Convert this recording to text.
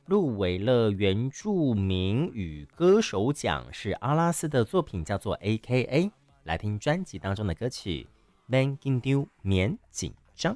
入围了原住民语歌手奖，是阿拉斯的作品，叫做 AKA。来听专辑当中的歌曲免紧张，免紧张。